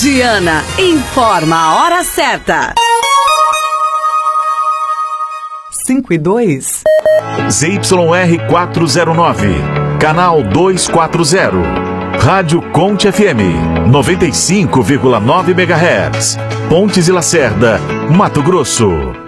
Diana informa a hora certa. 5:02. ZYR 409, canal 240. Rádio Conte FM, 95,9 MHz. Pontes e Lacerda, Mato Grosso.